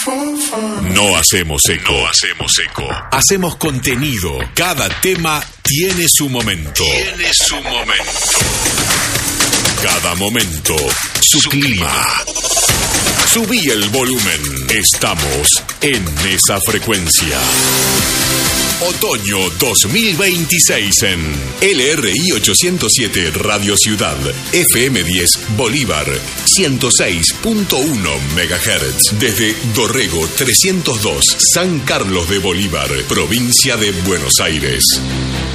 No hacemos eco. Hacemos contenido. Cada tema tiene su momento. Cada momento, su clima. Subí el volumen. Estamos en esa frecuencia. Otoño 2026 en LRI 807 Radio Ciudad, FM 10 Bolívar, 106.1 MHz. Desde Dorrego 302, San Carlos de Bolívar, provincia de Buenos Aires.